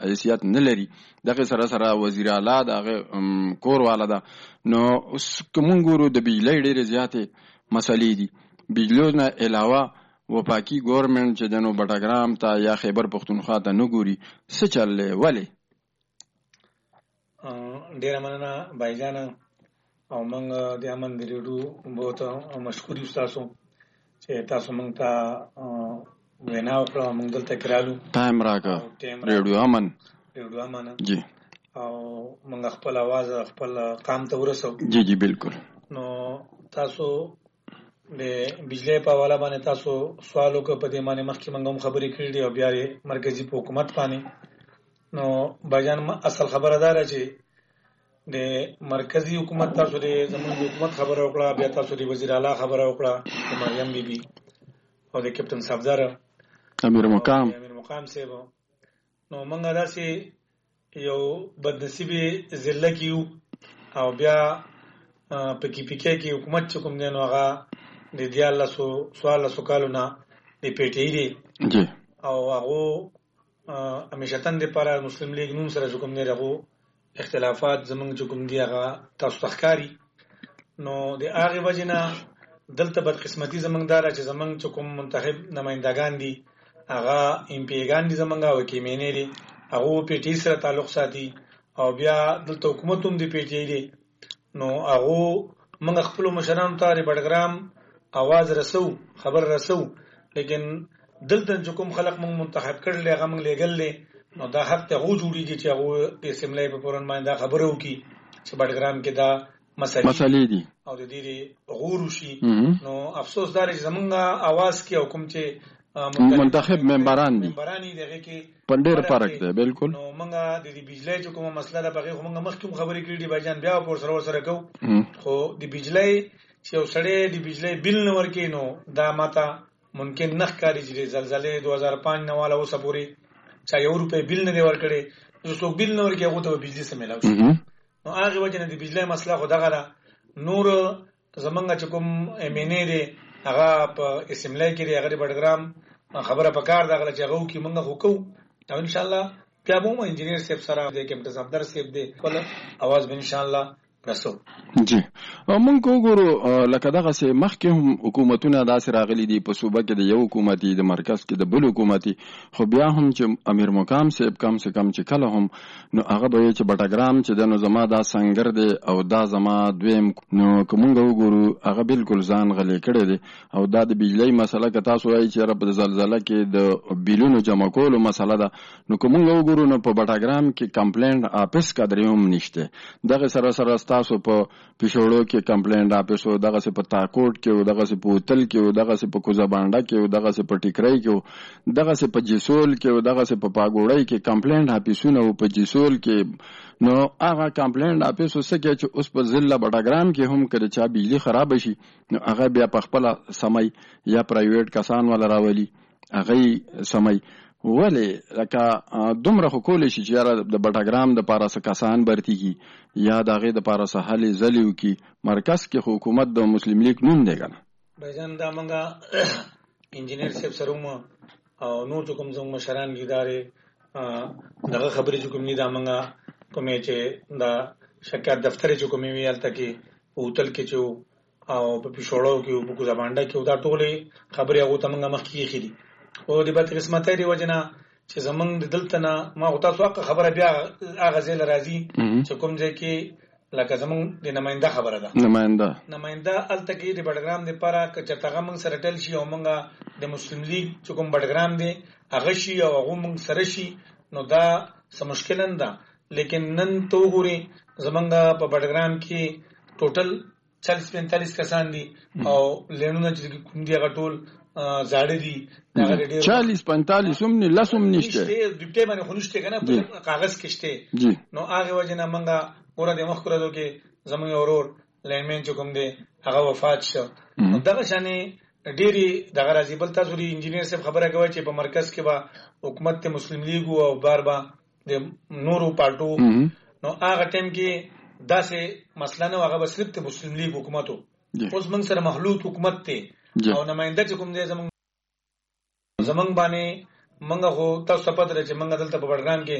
حیثیت نه لري. دغه سره وزیر اعلی دغه کور والا ده. نو اوس کوم ګورو د بجلی ډېرې زیاتې مسلې دي. بجلو نه علاوه وفاقي ګورنمنټ چې د نو بټګرام ته یا خیبر پښتونخوا ته نه ګوري څه چل دی ولې؟ ډېره مننه بایجان او موږ د امن د ریډیو بہت مشکور یو تاسو چې تاسو موږ ته وینا وکړه. موږ دلته کرالو ټایم راکړه ریډیو امن جی او موږ خپل आवाज خپل قام ته ورسو. جی بالکل. نو تاسو د بجلی په حواله باندې تاسو سوال وکړ په دې باندې مخکې موږ هم خبرې کړې دي او بیا مرکزی په حکومت باندې. نو بایجان اصل خبره ده چې د مرکزی حکومت تاسو د زموږ حکومت خبره وکړه، بیا تاسو د وزیر اعلی خبره وکړه د مریم بیبي او د کپټن صفدر امیر مقام صاحب. نو موږ داسې یو بدنصیبي ضلع کې یو او بیا پکې کې حکومت چې کوم دی نو هغه د 1400 کالو نه د پیټی دی او هغه همیشتن د لپاره مسلم لیگ نوم سره کوم دی هغه اختلافات زمونږ چې کوم دی هغه تاسو تخکاری. نو د هغه وجنه دلته بدقسمتي زمونږ دار چې زمونږ چې کوم منتخب نمائندگان دي هغه ام پی ګان دي زمونږ وکیمینې دي هغه پی ټی سره تعلق ساتي او بیا دلته حکومت هم دی پی ټی دی. نو هغه موږ خپل مشرانو ته بټګرام आवाज رسو خبر رسو، لیکن دلته چې کوم خلق موږ منتخب کړل هغه موږ لګل نو دا حق ته غو جوړیږي چې هغه د اسمبلی په پرون باندې خبرو کی چې بټګرام کې دا مسلې دي او د دې غور شي. نو افسوس دار چې زمونږ आवाज کې حکم چې منتخب ممبران دي دغه کې پندیر فرق دی بالکل. نو موږ د بجلی چې کومه مسله ده بغیر موږ مخکې خبرې کړې دي بایجان بیا په سره کو خو د بجلی چې وسړې د بجلی بل نه ورکې نو دا ماته ممکن نه ښکاري چې زلزلې 2005 نه والا اوسه پورې چا یو روپے بل نه دی ورکړي نو څوک بل نه ورکړي هغه ته بجلی سم ملاوي. نو هغه وجه نه د بجلی مسله خو دغه نور زمونږ چې کوم امینه دی هغه په اسمبلی کې دی هغه بټګرام خبره پکار دا غل چې هغه کې موږ وکړو او ان شاء الله بیا به مو انجنیر صاحب سره د کمپټر صفدر صاحب دی ول आवाज به ان شاء الله رسو. جی مونږ وګورو لکه دغه سه مخکې هم حکومتونه داسې راغلي دي په صوبه کې د یو حکومتي د مرکز کې د بل حکومتي خو بیا هم چې امیر مقام صاحب کم سے کم چې کله هم نو هغه به چې بټګرام چې د نو زما دا سنگر دی او دا زما دویم نو کومګ وګورو هغه بالکل ځان غلې کړي دي او دا د بجلی مسله که تاسو وایي چې رب د زلزلہ کې د بیلونو جمع کولو مسله ده نو کومګ وګورو نو په بټګرام کې کمپلینټ اپس کډریوم نشته. دغه سره تاسو په پښوړو کې کمپلینټ اپس او دغه په تاکوټ کې او دغه په هوتل کې او دغه په کوزابانډا کې او دغه په ټیکرای کې او دغه په جسول کې او دغه په پاګوړی کې کمپلینټ اپسونه او په جسول کې نو هغه کمپلینټ اپس وسکه چې اوس په ضلع بټګرام کې هم کړي چې بجلی خراب شي نو هغه بیا په خپل سمای یا پرایویټ کسان ولا راولي هغه سمای ولی لکه دومره خو کولی شي چې د بټګرام د پاراسه کسان برتی کی یا د هغې د پاراسه هلې ځلې وکړي مرکز کې خو حکومت د مسلم لیگ نوم دی که نه بایجان دا موږ انجینیر صاحب سره هم او نور چې کوم زموږ مشران دي ادارې دغه خبرې چې کوم دي دا موږ کومې چې دا شکایت دفتر چې کومې وي هلته کې په هوتل کې چې او په پښوړو کې په کوزابانډا کې دا ټولې خبرې هغو ته موږ مخکې ایښې دي او د بدقسمتۍ د وجه نه چې زمونږ د دلته نه ما تاسو حق خبره بیا هغه ځای راځي چې کوم ځای کې لکه زمونږ د نماینده خبره ده نماینده هلته کې د بټګرام دپاره که چېرته هغه موږ سره ټل شي او موږ د مسلم لیگ چې کوم بټګرام دی هغه شي او هغه موږ سره شي نو دا څه مشکل نه ده. لیکن نن ته وګورې زمونږ په بټګرام کې ټوټل 40-45 کسان دي او لینونه چې کوم دي هغه ټول زاړه دي 40-45 هم نه لاسوم نشته ډیپټه باندې خونشته کنه کاغذ کېشته نو هغه وجنه منګه ګوره د مخ کړو کې زموږ اورور لینمن چې کوم دی هغه وفات شو. دغه شانې ډېری دغه راځي بل تاسو ری انجینیر صاحب خبره کوي چې په مرکز کې به حکومت ته مسلم لیگ او بار با د نورو پارټو نو هغه ټیم کې داسې مسله نه هغه صرف ته مسلم لیگ حکومتو اوس موږ سره مخلوط حکومت ته او نماینده چې کوم دی زمونږ باندې موږ خو تاسو په پدره چې موږ دلته په بټګرام کې